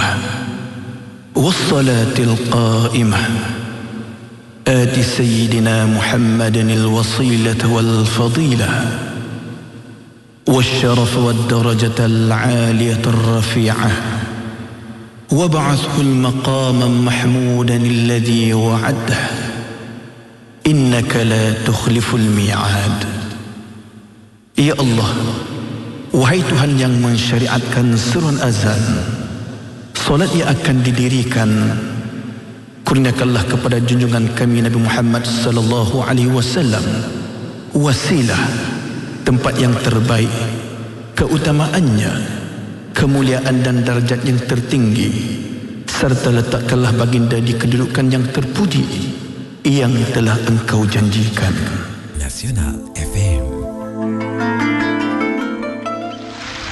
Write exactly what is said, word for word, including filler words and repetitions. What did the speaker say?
والصلاة القائمة آت سيدنا محمد الوصيلة والفضيلة والشرف والدرجة العالية الرفيعة وابعثه المقام محمودا الذي وعده إنك لا تخلف الميعاد. Ya Allah, wahai Tuhan yang mensyariatkan seruan azan, solat yang akan didirikan, kurniakanlah kepada junjungan kami Nabi Muhammad sallallahu alaihi wasallam wasilah, tempat yang terbaik, keutamaannya, kemuliaan dan darjat yang tertinggi, serta letakkanlah baginda di kedudukan yang terpuji yang telah engkau janjikan. Nasional.